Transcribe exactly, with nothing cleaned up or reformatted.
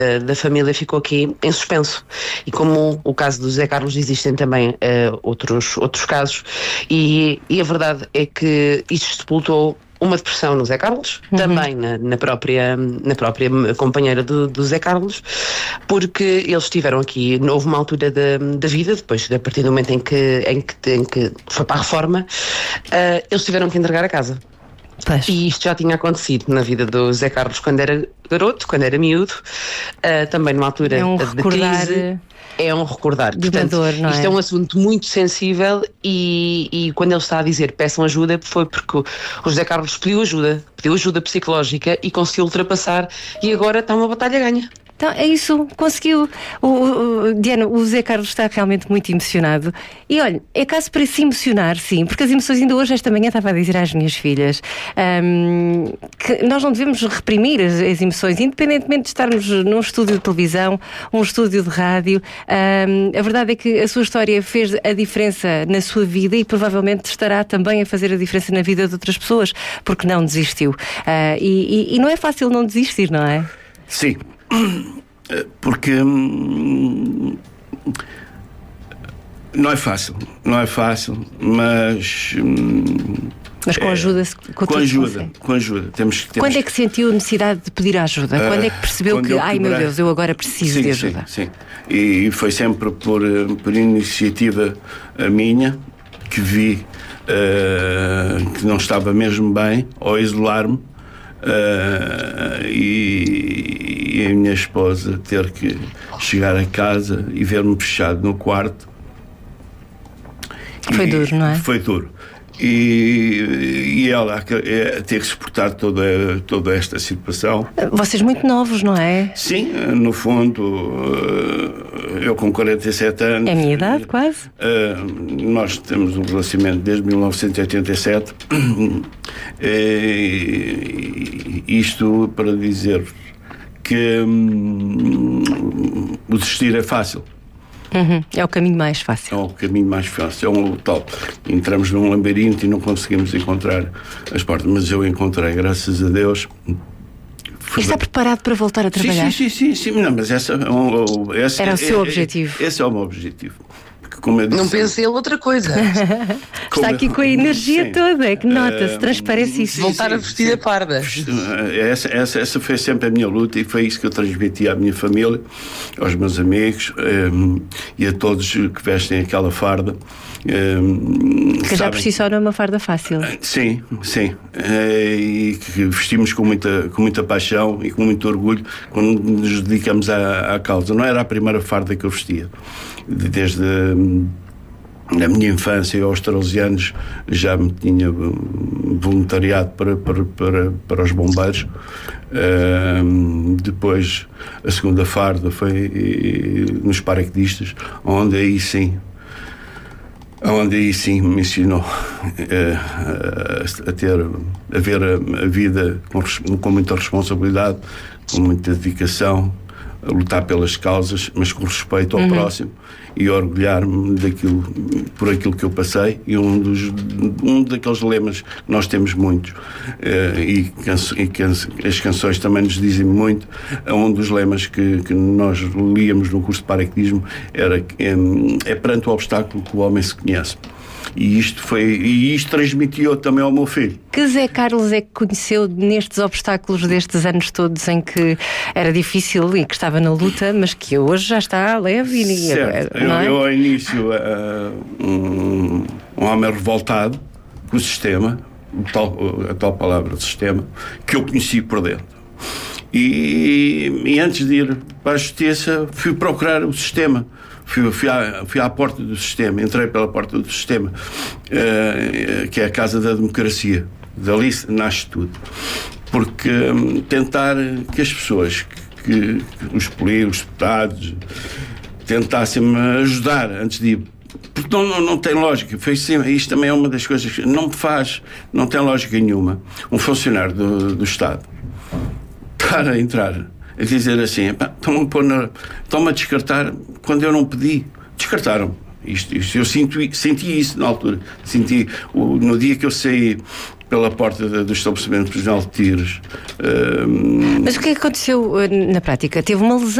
da família ficou aqui em suspenso. E como o caso do José Carlos, existem também uh, outros, outros casos, e, e a verdade é que isto sepultou uma depressão no Zé Carlos, uhum. também na, na, própria, na própria companheira do, do Zé Carlos, porque eles estiveram aqui, houve uma altura da, da vida, depois, a partir do momento em que, em que, em que foi para a reforma, uh, eles tiveram que entregar a casa. Pois. E isto já tinha acontecido na vida do Zé Carlos quando era garoto, quando era miúdo, uh, também numa altura é um da recordar... crise. É um recordar. Portanto, dor, não isto é? é um assunto muito sensível e, e quando ele está a dizer peçam ajuda, foi porque o José Carlos pediu ajuda, pediu ajuda psicológica e conseguiu ultrapassar, e agora está uma batalha ganha. Então, é isso, conseguiu. O, o, Diana, o Zé Carlos está realmente muito emocionado. E olha, é caso para se emocionar, sim, porque as emoções, ainda hoje, esta manhã, estava a dizer às minhas filhas um, que nós não devemos reprimir as, as emoções, independentemente de estarmos num estúdio de televisão, um estúdio de rádio. Um, a verdade é que a sua história fez a diferença na sua vida e provavelmente estará também a fazer a diferença na vida de outras pessoas, porque não desistiu. Uh, e, e, e não é fácil não desistir, não é? Sim. Porque hum, não é fácil, não é fácil, mas hum, mas com ajuda, com, com ajuda, com ajuda. Temos, temos Quando é que sentiu a necessidade de pedir ajuda? Uh, Quando é que percebeu que, ai meu Deus, eu agora preciso sim, de ajuda? Sim, sim. E foi sempre por, por iniciativa minha que vi uh, que não estava mesmo bem, ao isolar-me. Uh, e, e a minha esposa ter que chegar a casa e ver-me fechado no quarto. Foi e, duro, não é? Foi duro. E, e ela é, ter que suportar toda, toda esta situação. Vocês muito novos, não é? Sim, no fundo, eu com quarenta e sete anos. É a minha idade, quase. Nós temos um relacionamento desde mil novecentos e oitenta e sete. Isto para dizer que hum, o desistir é fácil. Uhum. É o caminho mais fácil. É o caminho mais fácil, é um top. Entramos num labirinto e não conseguimos encontrar as portas, mas eu encontrei, graças a Deus. E está preparado para voltar a trabalhar? Sim, sim, sim, sim, sim. Não, mas essa, essa era o seu é, objetivo. É, esse é o meu objetivo. Como eu disse, não pense ele outra coisa. Está aqui com a energia sim. toda, é que nota-se, uh, transparece isso. Voltar sim, a vestir sim. a parda. Essa, essa, essa foi sempre a minha luta e foi isso que eu transmiti à minha família, aos meus amigos um, e a todos que vestem aquela farda. Um, que já por si só não é uma farda fácil. Sim, sim. Uh, e que vestimos com muita, com muita paixão e com muito orgulho quando nos dedicamos à, à causa. Não era a primeira farda que eu vestia. Desde a minha infância aos treze anos já me tinha voluntariado para, para, para, para os bombeiros. Uh, depois a segunda farda foi nos paraquedistas, onde aí sim onde aí sim me ensinou uh, a ter a ver a, a vida com, com muita responsabilidade, com muita dedicação, a lutar pelas causas, mas com respeito ao uhum. próximo, e orgulhar-me daquilo, por aquilo que eu passei. E um dos um daqueles lemas que nós temos muitos, uh, e, canso, e canso, as canções também nos dizem muito. Um dos lemas que, que nós líamos no curso de paraquedismo era é, é perante o obstáculo que o homem se conhece. E isto foi, e isto transmitiu também ao meu filho. Que Zé Carlos é que conheceu nestes obstáculos destes anos todos em que era difícil e que estava na luta, mas que hoje já está leve e certo. Não é? eu, eu ao início uh, um, um homem revoltado com o sistema, tal, a tal palavra sistema, que eu conheci por dentro. E, e antes de ir para a justiça fui procurar o sistema. Fui, fui, à, fui à porta do sistema, entrei pela porta do sistema, uh, que é a casa da democracia. Dali nasce tudo. Porque um, tentar que as pessoas, que, que os políticos, os deputados, tentassem-me ajudar antes de ir. Porque não, não, não tem lógica. Foi sempre, isto também é uma das coisas que não me faz, não tem lógica nenhuma. Um funcionário do, do Estado estar a entrar a dizer assim, estão-me a, a descartar quando eu não pedi. Descartaram. Isto, isto, eu sinto, senti isso na altura. Senti, o, no dia que eu saí pela porta do estabelecimento prisional de Tires. Mas o que é que aconteceu na prática? Teve uma lesão?